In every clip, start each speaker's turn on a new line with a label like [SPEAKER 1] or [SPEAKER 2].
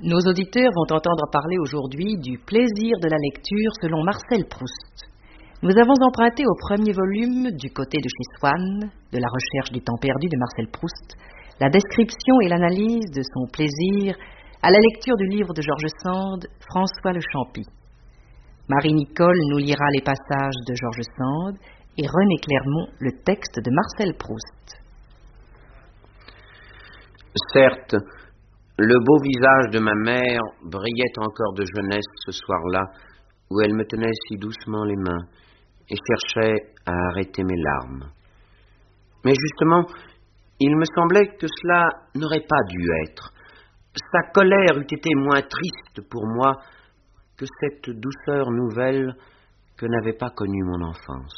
[SPEAKER 1] Nos auditeurs vont entendre parler aujourd'hui du plaisir de la lecture selon Marcel Proust. Nous avons emprunté au premier volume, du côté de chez Swann, de la recherche du temps perdu de Marcel Proust, la description et l'analyse de son plaisir à la lecture du livre de George Sand, François Le Champy. Marie-Nicole nous lira les passages de George Sand et René Clermont le texte de Marcel Proust.
[SPEAKER 2] Certes, le beau visage de ma mère brillait encore de jeunesse ce soir-là, où elle me tenait si doucement les mains et cherchait à arrêter mes larmes. Mais justement, il me semblait que cela n'aurait pas dû être. Sa colère eût été moins triste pour moi que cette douceur nouvelle que n'avait pas connue mon enfance.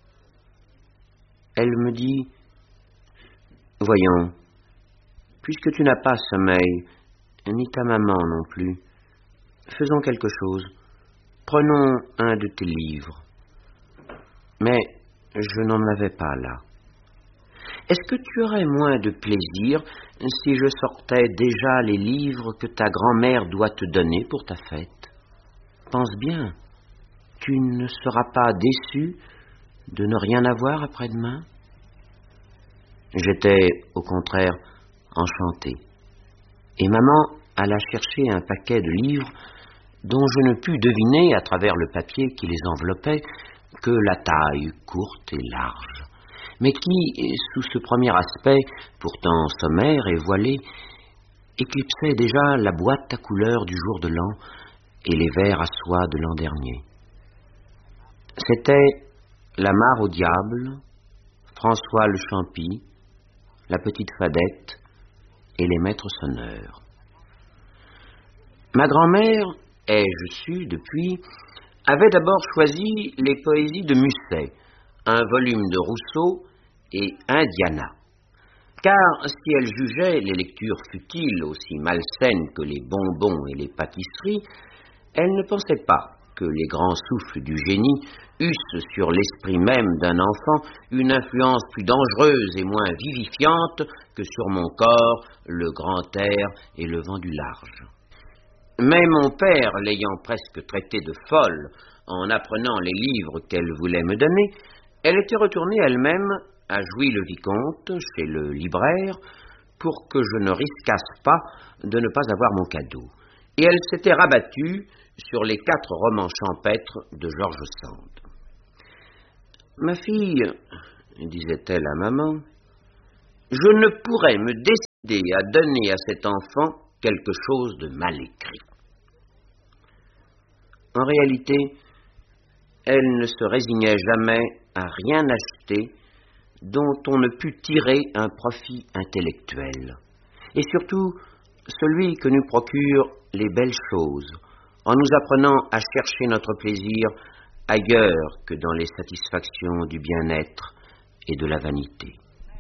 [SPEAKER 2] Elle me dit « Voyons, puisque tu n'as pas sommeil, ni ta maman non plus, faisons quelque chose. Prenons un de tes livres. » Mais je n'en avais pas là. « Est-ce que tu aurais moins de plaisir si je sortais déjà les livres que ta grand-mère doit te donner pour ta fête? Pense bien, tu ne seras pas déçu de ne rien avoir après-demain ?» J'étais, au contraire, enchanté. Et maman alla chercher un paquet de livres dont je ne pus deviner, à travers le papier qui les enveloppait, que la taille courte et large, mais qui, sous ce premier aspect, pourtant sommaire et voilé, éclipsait déjà la boîte à couleurs du jour de l'an et les vers à soie de l'an dernier. C'était La mare au diable, François Le Champy, La petite Fadette et Les maîtres sonneurs. Ma grand-mère, ai-je su depuis, avait d'abord choisi les poésies de Musset, un volume de Rousseau et Indiana. Car si elle jugeait les lectures futiles aussi malsaines que les bonbons et les pâtisseries, elle ne pensait pas que les grands souffles du génie eussent sur l'esprit même d'un enfant une influence plus dangereuse et moins vivifiante que sur mon corps le grand air et le vent du large. Mais mon père, l'ayant presque traitée de folle en apprenant les livres qu'elle voulait me donner, elle était retournée elle-même à Jouy-le-Vicomte, chez le libraire, pour que je ne risquasse pas de ne pas avoir mon cadeau. Et elle s'était rabattue sur les 4 romans champêtres de George Sand. « Ma fille, disait-elle à maman, je ne pourrais me décider à donner à cet enfant quelque chose de mal écrit. » En réalité, elle ne se résignait jamais à rien acheter dont on ne pût tirer un profit intellectuel, et surtout celui que nous procurent les belles choses, en nous apprenant à chercher notre plaisir ailleurs que dans les satisfactions du bien-être et de la vanité.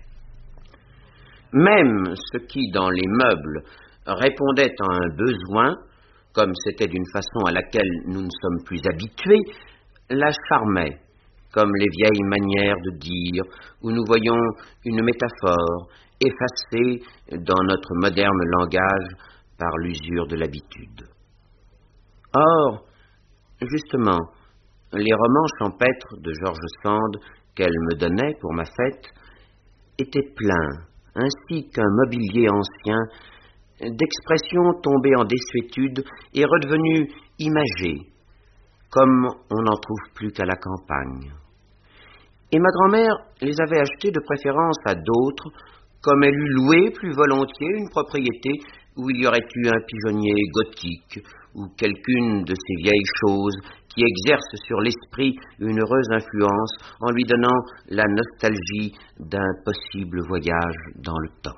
[SPEAKER 2] Même ce qui, dans les meubles, répondait à un besoin, comme c'était d'une façon à laquelle nous ne sommes plus habitués, la charmait, comme les vieilles manières de dire, où nous voyons une métaphore effacée dans notre moderne langage par l'usure de l'habitude. Or, justement, les romans champêtres de George Sand qu'elle me donnait pour ma fête étaient pleins, ainsi qu'un mobilier ancien, d'expressions tombées en désuétude et redevenues imagées, comme on n'en trouve plus qu'à la campagne. Et ma grand-mère les avait achetées de préférence à d'autres, comme elle eût loué plus volontiers une propriété où il y aurait eu un pigeonnier gothique, ou quelqu'une de ces vieilles choses qui exercent sur l'esprit une heureuse influence en lui donnant la nostalgie d'un possible voyage dans le temps.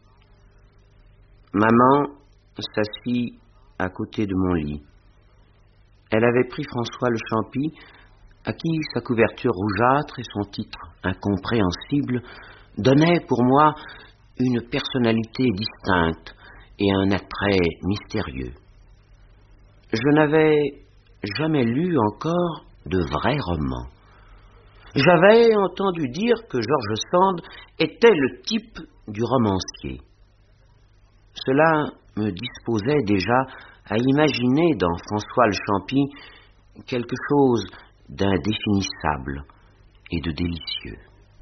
[SPEAKER 2] Maman s'assit à côté de mon lit. Elle avait pris François Le Champy, à qui sa couverture rougeâtre et son titre incompréhensible donnaient pour moi une personnalité distincte et un attrait mystérieux. Je n'avais jamais lu encore de vrais romans. J'avais entendu dire que George Sand était le type du romancier. Cela me disposait déjà à imaginer dans François le Champy quelque chose d'indéfinissable et de délicieux.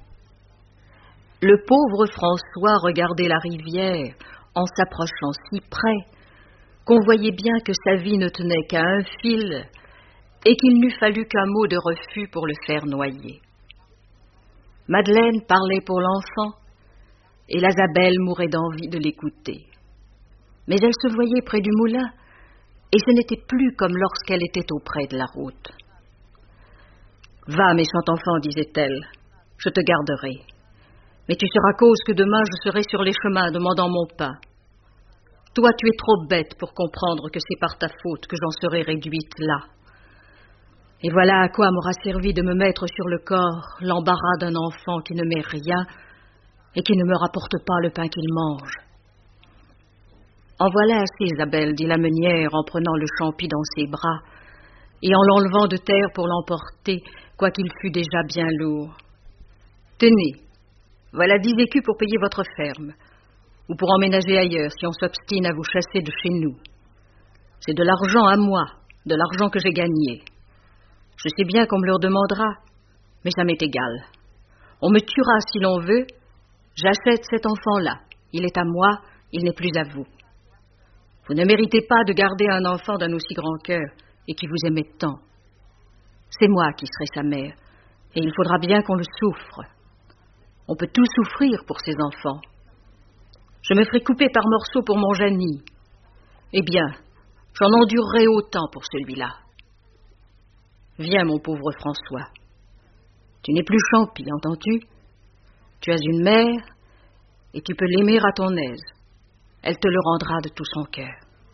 [SPEAKER 1] Le pauvre François regardait la rivière en s'approchant si près qu'on voyait bien que sa vie ne tenait qu'à un fil et qu'il n'eût fallu qu'un mot de refus pour le faire noyer. Madeleine parlait pour l'enfant et Lazabelle mourait d'envie de l'écouter. Mais elle se voyait près du moulin et ce n'était plus comme lorsqu'elle était auprès de la route. « Va, méchant enfant, disait-elle, je te garderai. Mais tu seras cause que demain je serai sur les chemins demandant mon pain. Toi, tu es trop bête pour comprendre que c'est par ta faute que j'en serai réduite là. Et voilà à quoi m'aura servi de me mettre sur le corps l'embarras d'un enfant qui ne met rien et qui ne me rapporte pas le pain qu'il mange. » « En voilà assez, Isabelle, dit la meunière en prenant le Champy dans ses bras et en l'enlevant de terre pour l'emporter, quoiqu'il fût déjà bien lourd. Tenez, voilà 10 écus pour payer votre ferme, ou pour emménager ailleurs si on s'obstine à vous chasser de chez nous. C'est de l'argent à moi, de l'argent que j'ai gagné. Je sais bien qu'on me le redemandera, mais ça m'est égal. On me tuera si l'on veut, j'achète cet enfant-là. Il est à moi, il n'est plus à vous. Vous ne méritez pas de garder un enfant d'un aussi grand cœur et qui vous aimait tant. C'est moi qui serai sa mère, et il faudra bien qu'on le souffre. On peut tout souffrir pour ses enfants. Je me ferai couper par morceaux pour mon Janie. Eh bien, j'en endurerai autant pour celui-là. Viens, mon pauvre François. Tu n'es plus Champy, entends-tu? Tu as une mère, et tu peux l'aimer à ton aise. Elle te le rendra de tout son cœur.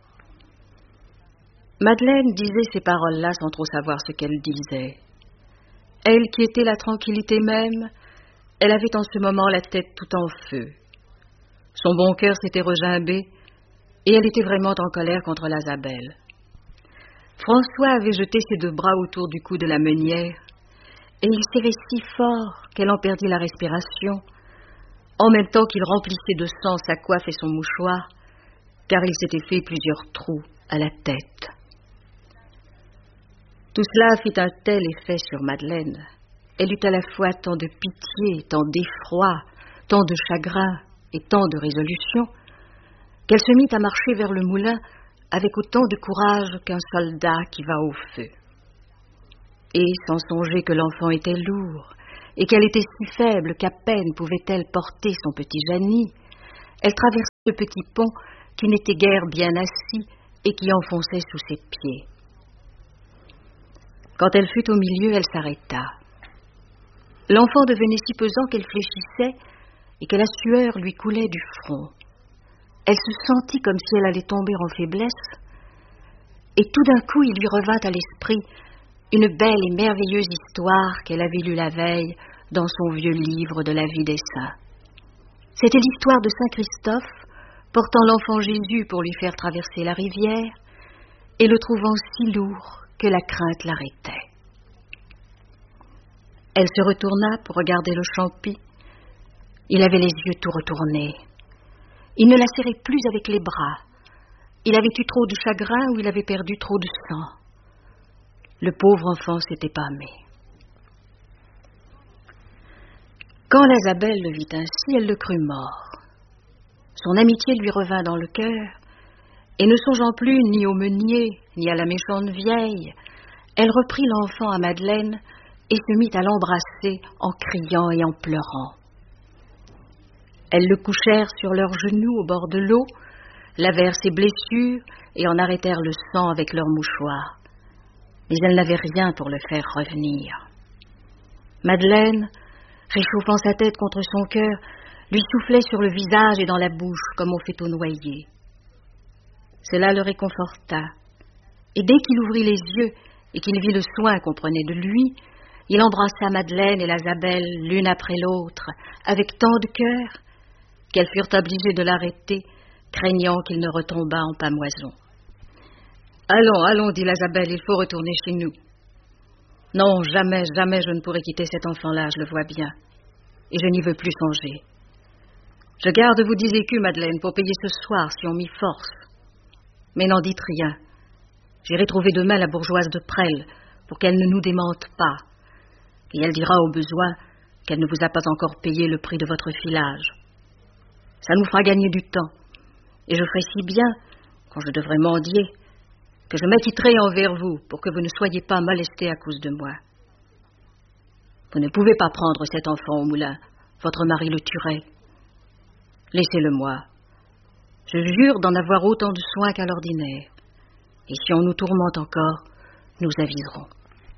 [SPEAKER 1] Madeleine disait ces paroles-là sans trop savoir ce qu'elle disait. Elle qui était la tranquillité même, elle avait en ce moment la tête tout en feu. Son bon cœur s'était regimbé et elle était vraiment en colère contre Lazabelle. François avait jeté ses 2 bras autour du cou de la meunière et il serrait si fort qu'elle en perdit la respiration, en même temps qu'il remplissait de sang sa coiffe et son mouchoir, car il s'était fait plusieurs trous à la tête. Tout cela fit un tel effet sur Madeleine. Elle eut à la fois tant de pitié, tant d'effroi, tant de chagrin et tant de résolution, qu'elle se mit à marcher vers le moulin avec autant de courage qu'un soldat qui va au feu. Et sans songer que l'enfant était lourd, et qu'elle était si faible qu'à peine pouvait-elle porter son petit Janie, elle traversait le petit pont qui n'était guère bien assis et qui enfonçait sous ses pieds. Quand elle fut au milieu, elle s'arrêta. L'enfant devenait si pesant qu'elle fléchissait et que la sueur lui coulait du front. Elle se sentit comme si elle allait tomber en faiblesse, et tout d'un coup il lui revint à l'esprit une belle et merveilleuse histoire qu'elle avait lue la veille dans son vieux livre de la vie des saints. C'était l'histoire de Saint Christophe portant l'enfant Jésus pour lui faire traverser la rivière et le trouvant si lourd que la crainte l'arrêtait. Elle se retourna pour regarder le Champy. Il avait les yeux tout retournés. Il ne la serrait plus avec les bras. Il avait eu trop de chagrin ou il avait perdu trop de sang. Le pauvre enfant s'était pâmé. Quand Lazabelle le vit ainsi, elle le crut mort. Son amitié lui revint dans le cœur, et ne songeant plus ni au meunier, ni à la méchante vieille, elle reprit l'enfant à Madeleine et se mit à l'embrasser en criant et en pleurant. Elles le couchèrent sur leurs genoux au bord de l'eau, lavèrent ses blessures et en arrêtèrent le sang avec leurs mouchoirs. Mais elles n'avaient rien pour le faire revenir. Madeleine, réchauffant sa tête contre son cœur, lui soufflait sur le visage et dans la bouche comme on fait au noyer. Cela le réconforta, et dès qu'il ouvrit les yeux et qu'il vit le soin qu'on prenait de lui, il embrassa Madeleine et Lazabelle l'une après l'autre, avec tant de cœur qu'elles furent obligées de l'arrêter, craignant qu'il ne retombât en pâmoison. « Allons, allons, dit Lazabelle, il faut retourner chez nous. »« Non, jamais, jamais je ne pourrai quitter cet enfant-là, je le vois bien, et je n'y veux plus songer. Je garde vous 10 écus, Madeleine, pour payer ce soir, si on m'y force.
[SPEAKER 3] Mais n'en dites rien. J'irai trouver demain la bourgeoise de Presles pour qu'elle ne nous démente pas. Et elle dira au besoin qu'elle ne vous a pas encore payé le prix de votre filage. Ça nous fera gagner du temps. Et je ferai si bien, quand je devrai mendier, que je m'acquitterai envers vous pour que vous ne soyez pas molestés à cause de moi. Vous ne pouvez pas prendre cet enfant au moulin. Votre mari le tuerait. Laissez-le moi. Je jure d'en avoir autant de soin qu'à l'ordinaire. Et si on nous tourmente encore, nous aviserons.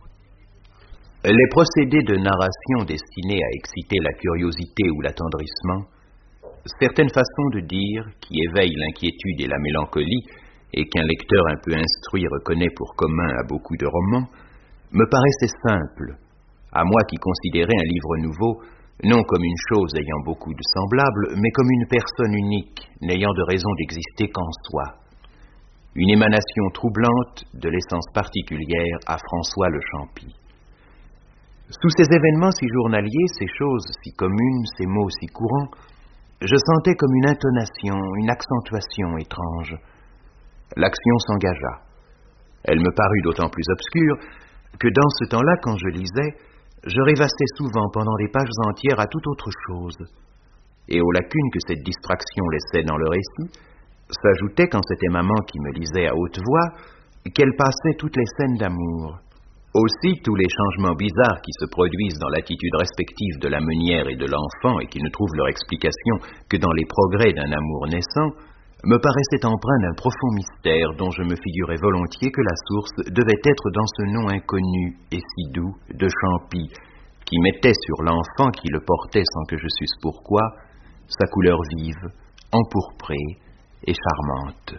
[SPEAKER 4] Les procédés de narration destinés à exciter la curiosité ou l'attendrissement, certaines façons de dire qui éveillent l'inquiétude et la mélancolie, et qu'un lecteur un peu instruit reconnaît pour commun à beaucoup de romans, me paraissaient simples, à moi qui considérais un livre nouveau non comme une chose ayant beaucoup de semblables, mais comme une personne unique, n'ayant de raison d'exister qu'en soi. Une émanation troublante de l'essence particulière à François le Champy. Sous ces événements si journaliers, ces choses si communes, ces mots si courants, je sentais comme une intonation, une accentuation étrange. L'action s'engagea. Elle me parut d'autant plus obscure que dans ce temps-là, quand je lisais, je rêvassais souvent pendant des pages entières à toute autre chose. Et aux lacunes que cette distraction laissait dans le récit, s'ajoutait, quand c'était maman qui me lisait à haute voix, qu'elle passait toutes les scènes d'amour. Aussi, tous les changements bizarres qui se produisent dans l'attitude respective de la meunière et de l'enfant et qui ne trouvent leur explication que dans les progrès d'un amour naissant, me paraissaient empreints d'un profond mystère dont je me figurais volontiers que la source devait être dans ce nom inconnu et si doux de Champy, qui mettait sur l'enfant qui le portait sans que je susse pourquoi, sa couleur vive, empourprée et charmante.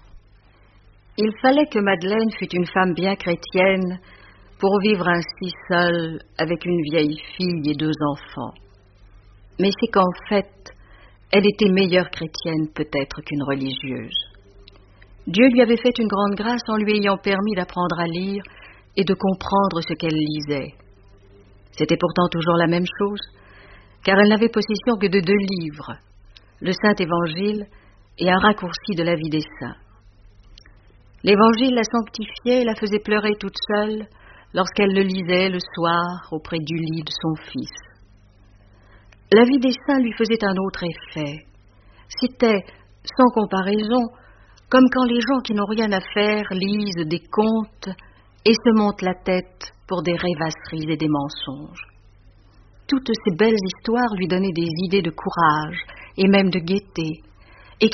[SPEAKER 3] Il fallait que Madeleine fût une femme bien chrétienne pour vivre ainsi seule avec une vieille fille et 2 enfants. Mais c'est qu'en fait, elle était meilleure chrétienne peut-être qu'une religieuse. Dieu lui avait fait une grande grâce en lui ayant permis d'apprendre à lire et de comprendre ce qu'elle lisait. C'était pourtant toujours la même chose, car elle n'avait possession que de 2 livres, le Saint-Évangile et un raccourci de la vie des saints. L'Évangile la sanctifiait et la faisait pleurer toute seule lorsqu'elle le lisait le soir auprès du lit de son fils. La vie des saints lui faisait un autre effet. C'était, sans comparaison, comme quand les gens qui n'ont rien à faire lisent des contes et se montent la tête pour des rêvasseries et des mensonges. Toutes ces belles histoires lui donnaient des idées de courage et même de gaieté.